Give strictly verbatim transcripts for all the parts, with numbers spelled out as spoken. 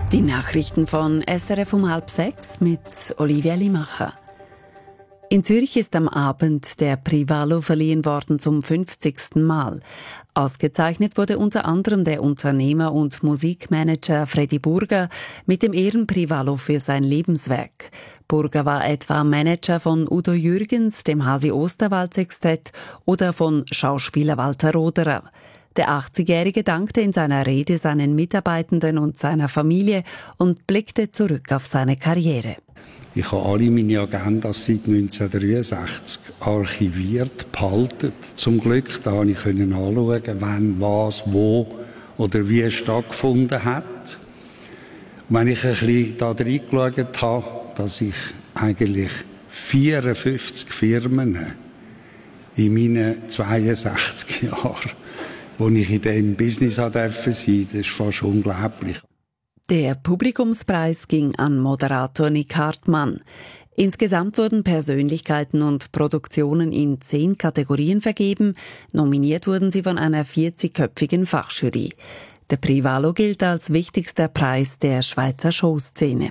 Die Nachrichten von S R F um halb sechs mit Olivia Limacher. In Zürich ist am Abend der Privalo verliehen worden zum fünfzigsten Mal. Ausgezeichnet wurde unter anderem der Unternehmer und Musikmanager Freddy Burger mit dem Ehrenprivalo für sein Lebenswerk. Burger war etwa Manager von Udo Jürgens, dem Hasi Osterwald Sextett oder von Schauspieler Walter Roderer. Der achtzigjährige dankte in seiner Rede seinen Mitarbeitenden und seiner Familie und blickte zurück auf seine Karriere. Ich habe alle meine Agendas seit neunzehnhundertdreiundsechzig archiviert, behalten. Zum Glück, da konnte ich anschauen, wann, was, wo oder wie es stattgefunden hat. Und wenn ich ein bisschen da reingeschaut habe, dass ich eigentlich vierundfünfzig Firmen in meinen zweiundsechzig Jahren, wo ich in diesem Business sein durfte, das ist fast unglaublich. Der Publikumspreis ging an Moderator Nick Hartmann. Insgesamt wurden Persönlichkeiten und Produktionen in zehn Kategorien vergeben. Nominiert wurden sie von einer vierzigköpfigen Fachjury. Der Privalo gilt als wichtigster Preis der Schweizer Showszene.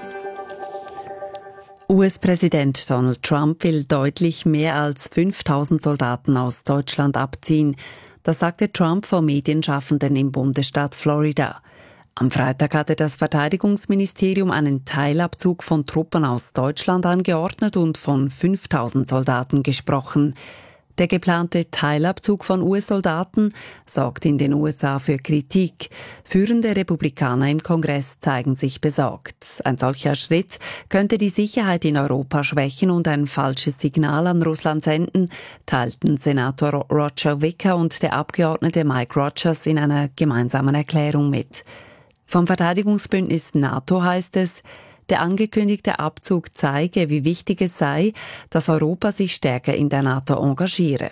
U S-Präsident Donald Trump will deutlich mehr als fünftausend Soldaten aus Deutschland abziehen. Das sagte Trump vor Medienschaffenden im Bundesstaat Florida. Am Freitag hatte das Verteidigungsministerium einen Teilabzug von Truppen aus Deutschland angeordnet und von fünftausend Soldaten gesprochen. Der geplante Teilabzug von U S-Soldaten sorgt in den U S A für Kritik. Führende Republikaner im Kongress zeigen sich besorgt. Ein solcher Schritt könnte die Sicherheit in Europa schwächen und ein falsches Signal an Russland senden, teilten Senator Roger Wicker und der Abgeordnete Mike Rogers in einer gemeinsamen Erklärung mit. Vom Verteidigungsbündnis NATO heißt es, der angekündigte Abzug zeige, wie wichtig es sei, dass Europa sich stärker in der NATO engagiere.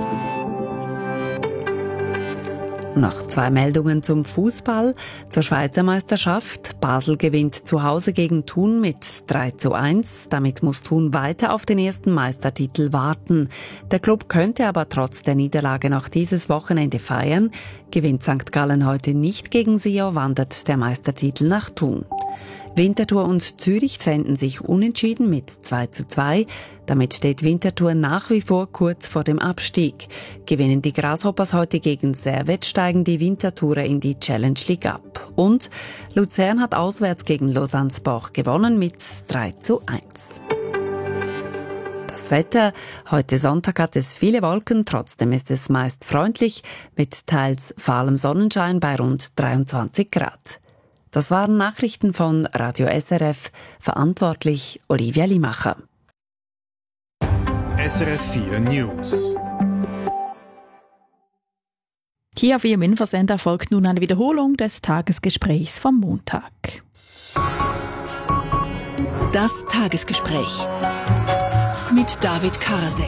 Noch zwei Meldungen zum Fußball. Zur Schweizer Meisterschaft. Basel gewinnt zu Hause gegen Thun mit drei zu eins. Damit muss Thun weiter auf den ersten Meistertitel warten. Der Klub könnte aber trotz der Niederlage noch dieses Wochenende feiern. Gewinnt Sankt Gallen heute nicht gegen Sion, wandert der Meistertitel nach Thun. Winterthur und Zürich trennten sich unentschieden mit zwei zu zwei. Damit steht Winterthur nach wie vor kurz vor dem Abstieg. Gewinnen die Grasshoppers heute gegen Servette, steigen die Winterthurer in die Challenge League ab. Und Luzern hat auswärts gegen Lausanne-Sport gewonnen mit drei zu eins. Das Wetter. Heute Sonntag hat es viele Wolken, trotzdem ist es meist freundlich mit teils fahlem Sonnenschein bei rund dreiundzwanzig Grad. Das waren Nachrichten von Radio S R F, verantwortlich Olivia Limacher. S R F vier News. Hier auf Ihrem Infosender folgt nun eine Wiederholung des Tagesgesprächs vom Montag. Das Tagesgespräch mit David Karasek.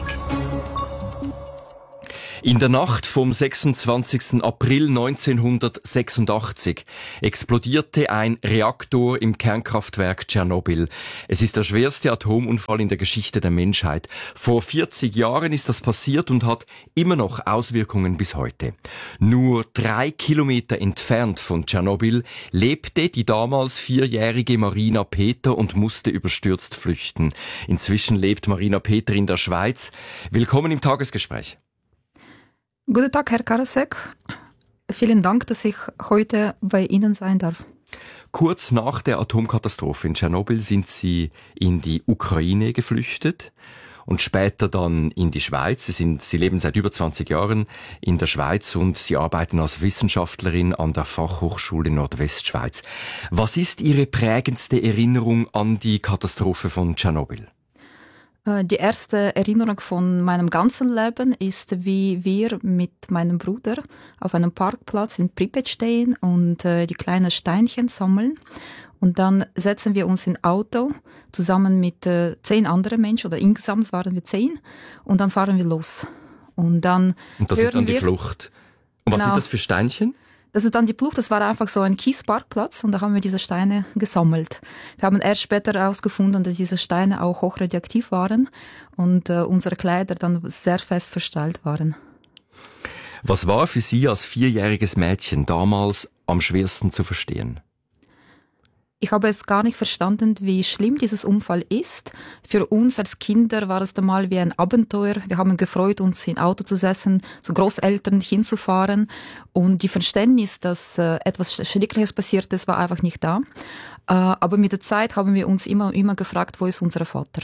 In der Nacht vom sechsundzwanzigsten April neunzehnhundertsechsundachtzig explodierte ein Reaktor im Kernkraftwerk Tschernobyl. Es ist der schwerste Atomunfall in der Geschichte der Menschheit. Vor vierzig Jahren ist das passiert und hat immer noch Auswirkungen bis heute. Nur drei Kilometer entfernt von Tschernobyl lebte die damals vierjährige Marina Peter und musste überstürzt flüchten. Inzwischen lebt Marina Peter in der Schweiz. Willkommen im Tagesgespräch. Guten Tag, Herr Karasek. Vielen Dank, dass ich heute bei Ihnen sein darf. Kurz nach der Atomkatastrophe in Tschernobyl sind Sie in die Ukraine geflüchtet und später dann in die Schweiz. Sie, sind, Sie leben seit über zwanzig Jahren in der Schweiz und Sie arbeiten als Wissenschaftlerin an der Fachhochschule Nordwestschweiz. Was ist Ihre prägendste Erinnerung an die Katastrophe von Tschernobyl? Die erste Erinnerung von meinem ganzen Leben ist, wie wir mit meinem Bruder auf einem Parkplatz in Pripyat stehen und äh, die kleinen Steinchen sammeln. Und dann setzen wir uns in Auto zusammen mit äh, zehn anderen Menschen, oder insgesamt waren wir zehn, und dann fahren wir los. Und dann Und das ist dann die wir, Flucht. Und was genau, sind das für Steinchen? Das ist dann die Flucht, das war einfach so ein Kiesparkplatz und da haben wir diese Steine gesammelt. Wir haben erst später herausgefunden, dass diese Steine auch hochradioaktiv waren und äh, unsere Kleider dann sehr fest versteilt waren. Was war für Sie als vierjähriges Mädchen damals am schwersten zu verstehen? Ich habe es gar nicht verstanden, wie schlimm dieses Unfall ist. Für uns als Kinder war es einmal wie ein Abenteuer. Wir haben gefreut, uns im Auto zu setzen, zu Großeltern hinzufahren. Und die Verständnis, dass äh, etwas Schreckliches passiert ist, war einfach nicht da. Äh, aber mit der Zeit haben wir uns immer, immer gefragt, wo ist unser Vater?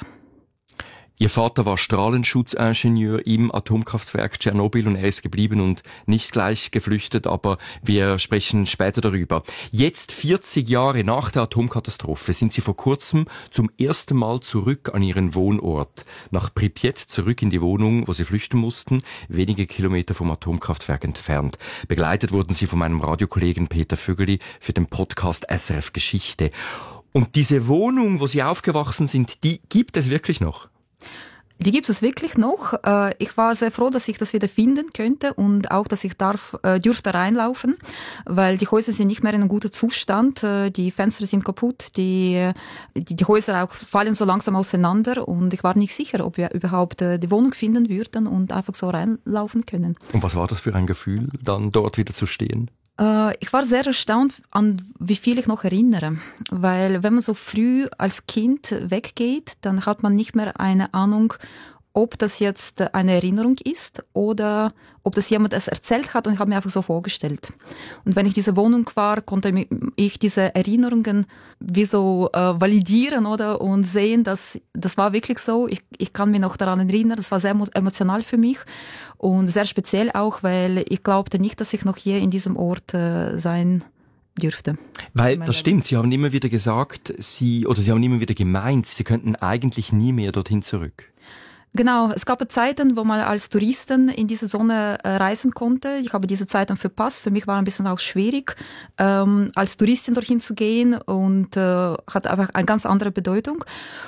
Ihr Vater war Strahlenschutzingenieur im Atomkraftwerk Tschernobyl und er ist geblieben und nicht gleich geflüchtet, aber wir sprechen später darüber. Jetzt, vierzig Jahre nach der Atomkatastrophe, sind Sie vor kurzem zum ersten Mal zurück an Ihren Wohnort, nach Pripyat, zurück in die Wohnung, wo Sie flüchten mussten, wenige Kilometer vom Atomkraftwerk entfernt. Begleitet wurden Sie von meinem Radiokollegen Peter Vögeli für den Podcast S R F Geschichte. Und diese Wohnung, wo Sie aufgewachsen sind, die gibt es wirklich noch? Die gibt es wirklich noch. Ich war sehr froh, dass ich das wieder finden könnte und auch, dass ich darf, dürfte reinlaufen, weil die Häuser sind nicht mehr in einem guten Zustand. Die Fenster sind kaputt, die, die, die Häuser auch fallen so langsam auseinander und ich war nicht sicher, ob wir überhaupt die Wohnung finden würden und einfach so reinlaufen können. Und was war das für ein Gefühl, dann dort wieder zu stehen? Ich war sehr erstaunt, an wie viel ich noch erinnere, weil wenn man so früh als Kind weggeht, dann hat man nicht mehr eine Ahnung, ob das jetzt eine Erinnerung ist oder ob das jemand es erzählt hat und ich habe mir einfach so vorgestellt. Und wenn ich in dieser Wohnung war, konnte ich diese Erinnerungen wie so äh, validieren oder und sehen, dass das war wirklich so. Ich, ich kann mich noch daran erinnern, das war sehr emotional für mich und sehr speziell auch, weil ich glaubte nicht, dass ich noch hier in diesem Ort äh, sein dürfte. Weil, das stimmt, Sie haben immer wieder gesagt, Sie, oder Sie haben immer wieder gemeint, Sie könnten eigentlich nie mehr dorthin zurück. Genau, es gab Zeiten, wo man als Touristen in diese Zone äh, reisen konnte. Ich habe diese Zeiten verpasst. Für mich war ein bisschen auch schwierig, ähm, als Touristin dorthin zu gehen und äh, hat einfach eine ganz andere Bedeutung.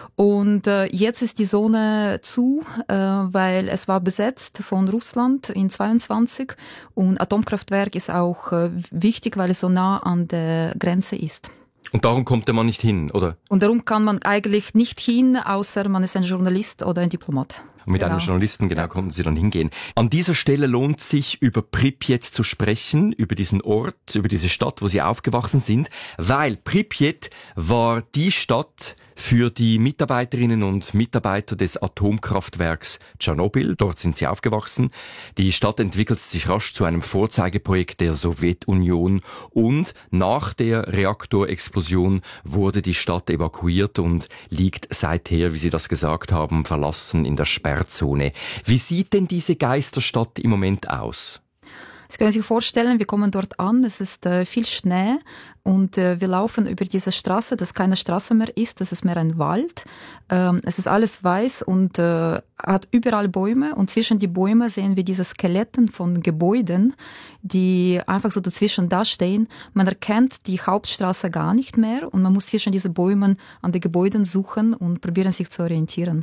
Und äh, jetzt ist die Zone zu, äh, weil es war besetzt von Russland in zweiundzwanzig und Atomkraftwerk ist auch äh, wichtig, weil es so nah an der Grenze ist. Und darum kommt man nicht hin, oder? Und darum kann man eigentlich nicht hin, außer man ist ein Journalist oder ein Diplomat. Und mit genau. einem Journalisten, genau, konnten Sie dann hingehen. An dieser Stelle lohnt sich, über Pripyat zu sprechen, über diesen Ort, über diese Stadt, wo Sie aufgewachsen sind, weil Pripyat war die Stadt für die Mitarbeiterinnen und Mitarbeiter des Atomkraftwerks Tschernobyl. Dort sind sie aufgewachsen. Die Stadt entwickelte sich rasch zu einem Vorzeigeprojekt der Sowjetunion und nach der Reaktorexplosion wurde die Stadt evakuiert und liegt seither, wie Sie das gesagt haben, verlassen in der Sperrzone. Wie sieht denn diese Geisterstadt im Moment aus? Sie können sich vorstellen, wir kommen dort an, es ist äh, viel Schnee und äh, wir laufen über diese Straße, das keine Straße mehr ist, das ist mehr ein Wald. Ähm, es ist alles weiß und äh, hat überall Bäume und zwischen die Bäume sehen wir diese Skeletten von Gebäuden, die einfach so dazwischen da stehen. Man erkennt die Hauptstraße gar nicht mehr und man muss zwischen diesen Bäumen an den Gebäuden suchen und probieren sich zu orientieren.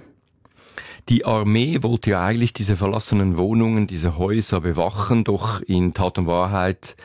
Die Armee wollte ja eigentlich diese verlassenen Wohnungen, diese Häuser bewachen, doch in Tat und Wahrheit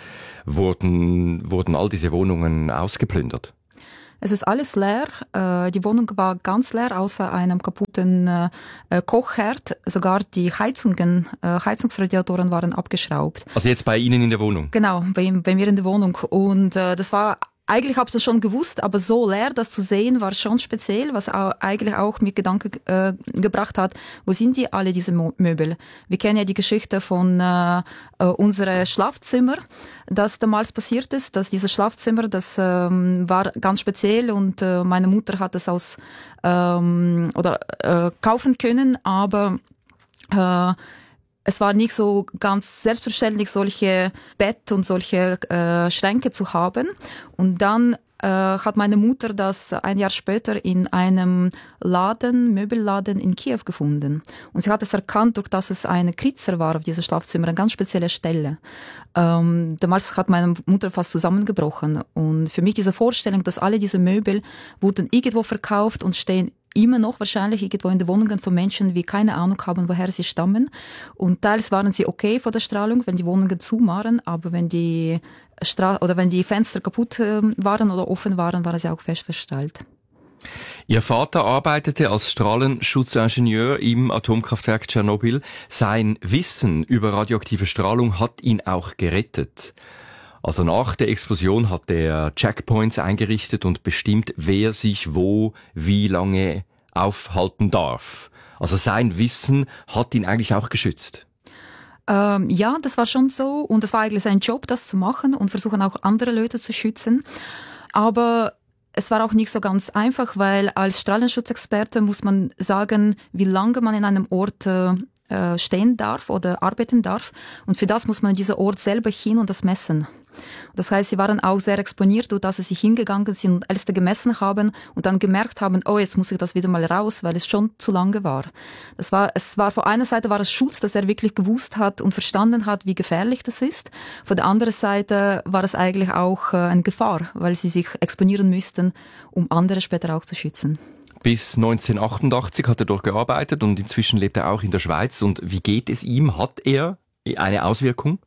wurden, wurden all diese Wohnungen ausgeplündert. Es ist alles leer. Die Wohnung war ganz leer, außer einem kaputten Kochherd. Sogar die Heizungen, Heizungsradiatoren waren abgeschraubt. Also jetzt bei Ihnen in der Wohnung? Genau, bei, bei mir in der Wohnung. Und das war Eigentlich habe ich es schon gewusst, aber so leer das zu sehen war schon speziell, was auch, eigentlich auch mir Gedanken äh, gebracht hat, wo sind die alle diese Mo- Möbel? Wir kennen ja die Geschichte von äh, äh, unserem Schlafzimmer, das damals passiert ist, dass dieses Schlafzimmer, das ähm, war ganz speziell und äh, meine Mutter hat es aus ähm, oder äh, kaufen können, aber äh, es war nicht so ganz selbstverständlich, solche Bett und solche äh, Schränke zu haben. Und dann äh, hat meine Mutter das ein Jahr später in einem Laden, Möbelladen in Kiew gefunden. Und sie hat es erkannt, durch dass es ein Kritzer war auf diesem Schlafzimmer, eine ganz spezielle Stelle. Ähm, damals hat meine Mutter fast zusammengebrochen. Und für mich diese Vorstellung, dass alle diese Möbel wurden irgendwo verkauft und stehen immer noch wahrscheinlich irgendwo in den Wohnungen von Menschen, die keine Ahnung haben, woher sie stammen. Und teils waren sie okay vor der Strahlung, wenn die Wohnungen zu waren, aber wenn die Stra- oder wenn die Fenster kaputt äh, waren oder offen waren, waren sie auch fest verstrahlt. Ihr Vater arbeitete als Strahlenschutzingenieur im Atomkraftwerk Tschernobyl. Sein Wissen über radioaktive Strahlung hat ihn auch gerettet. Also nach der Explosion hat er Checkpoints eingerichtet und bestimmt, wer sich wo, wie lange aufhalten darf. Also sein Wissen hat ihn eigentlich auch geschützt. Ähm, ja, das war schon so. Und es war eigentlich sein Job, das zu machen und versuchen auch andere Leute zu schützen. Aber es war auch nicht so ganz einfach, weil als Strahlenschutzexperte muss man sagen, wie lange man in einem Ort äh, stehen darf oder arbeiten darf. Und für das muss man diesen Ort selber hin und das messen. Das heißt, sie waren auch sehr exponiert, dass sie sich hingegangen sind und alles gemessen haben und dann gemerkt haben, oh, jetzt muss ich das wieder mal raus, weil es schon zu lange war. Das war, es war, von einer Seite war es Schutz, dass er wirklich gewusst hat und verstanden hat, wie gefährlich das ist. Von der anderen Seite war es eigentlich auch eine Gefahr, weil sie sich exponieren müssten, um andere später auch zu schützen. Bis neunzehnhundertachtundachtzig hat er dort gearbeitet und inzwischen lebt er auch in der Schweiz. Und wie geht es ihm? Hat er eine Auswirkung?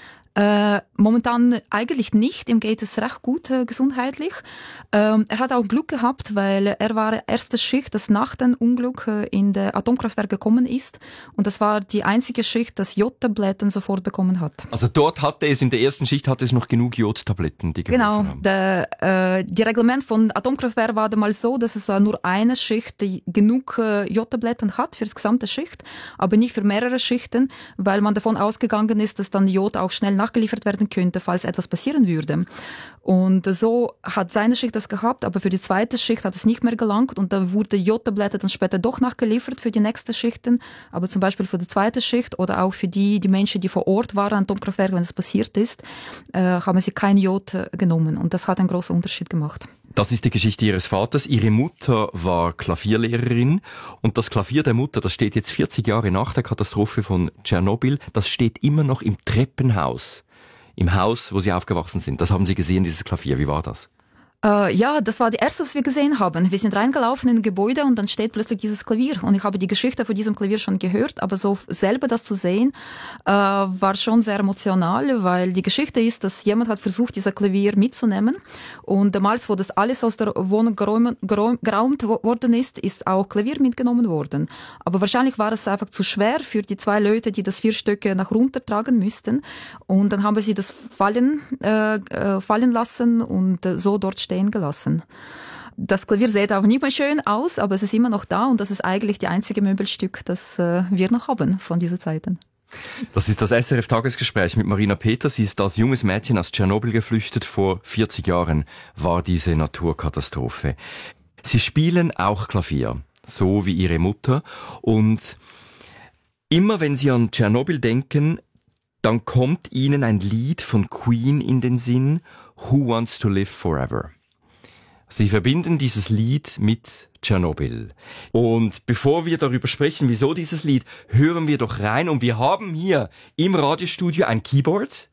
Äh, momentan eigentlich nicht, ihm geht es recht gut äh, gesundheitlich. Ähm, er hat auch Glück gehabt, weil er war erste Schicht, das nach dem Unglück äh, in der Atomkraftwerk gekommen ist und das war die einzige Schicht, das Jodtabletten sofort bekommen hat. Also dort hatte es, in der ersten Schicht hatte es noch genug Jodtabletten, die geholfen Genau, haben. der, äh, die Reglement von Atomkraftwerk war damals so, dass es nur eine Schicht die genug äh, Jodtabletten hat für das gesamte Schicht, aber nicht für mehrere Schichten, weil man davon ausgegangen ist, dass dann Jod auch schnell nachgeliefert werden könnte, falls etwas passieren würde. Und so hat seine Schicht das gehabt, aber für die zweite Schicht hat es nicht mehr gelangt und da wurde Jodtablette dann später doch nachgeliefert für die nächsten Schichten, aber zum Beispiel für die zweite Schicht oder auch für die, die Menschen, die vor Ort waren an Atomkraftwerk, wenn es passiert ist, äh, haben sie kein Jod äh, genommen und das hat einen großen Unterschied gemacht. Das ist die Geschichte Ihres Vaters. Ihre Mutter war Klavierlehrerin und das Klavier der Mutter, das steht jetzt vierzig Jahre nach der Katastrophe von Tschernobyl, das steht immer noch im Treppenhaus, im Haus, wo Sie aufgewachsen sind. Das haben Sie gesehen, dieses Klavier. Wie war das? Äh, ja, das war die erste, was wir gesehen haben. Wir sind reingelaufen in ein Gebäude und dann steht plötzlich dieses Klavier. Und ich habe die Geschichte von diesem Klavier schon gehört, aber so selber das zu sehen, äh, war schon sehr emotional, weil die Geschichte ist, dass jemand hat versucht, dieses Klavier mitzunehmen. Und damals, wo das alles aus der Wohnung geräumt, geraumt worden ist, ist auch Klavier mitgenommen worden. Aber wahrscheinlich war es einfach zu schwer für die zwei Leute, die das vier Stücke nach runter tragen müssten. Und dann haben sie das fallen, äh, fallen lassen und äh, so dort stehen gelassen. Das Klavier sieht auch nicht mehr schön aus, aber es ist immer noch da und das ist eigentlich die einzige Möbelstück, das äh, wir noch haben von diesen Zeiten. Das ist das S R F-Tagesgespräch mit Marina Peter. Sie ist als junges Mädchen aus Tschernobyl geflüchtet. Vor vierzig Jahren war diese Naturkatastrophe. Sie spielen auch Klavier, so wie ihre Mutter. Und immer wenn Sie an Tschernobyl denken, dann kommt Ihnen ein Lied von Queen in den Sinn, Who Wants to Live Forever. Sie verbinden dieses Lied mit Tschernobyl. Und bevor wir darüber sprechen, wieso dieses Lied, hören wir doch rein. Und wir haben hier im Radiostudio ein Keyboard.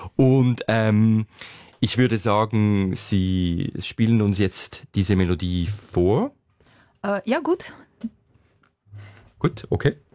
Und ähm, ich würde sagen, Sie spielen uns jetzt diese Melodie vor. Äh, ja, gut. Gut, okay.